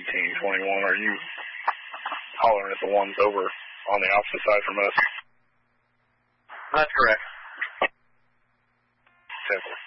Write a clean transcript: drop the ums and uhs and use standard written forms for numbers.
1821. Are you hollering at the ones over on the opposite side from us? That's correct. 10-4.